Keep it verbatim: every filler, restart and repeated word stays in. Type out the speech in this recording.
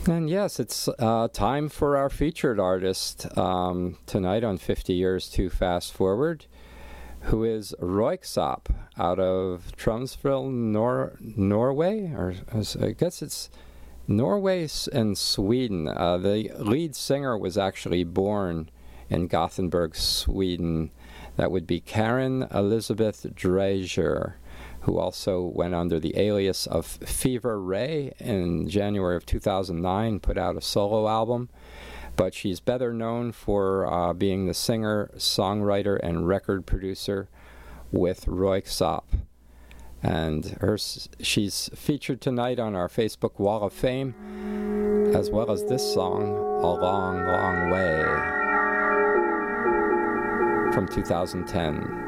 And yes, it's uh, time for our featured artist um, tonight on fifty Years Too Fast Forward, who is Röyksopp out of Tromsø, Nor- Norway, or I guess it's Norway and Sweden. Uh, the lead singer was actually born in Gothenburg, Sweden. That would be Karin Elizabeth Drejer, who also went under the alias of Fever Ray in January of two thousand nine, put out a solo album. But she's better known for uh, being the singer, songwriter, and record producer with Röyksopp. And her, she's featured tonight on our Facebook Wall of Fame, as well as this song, A Long, Long Way, from two thousand ten.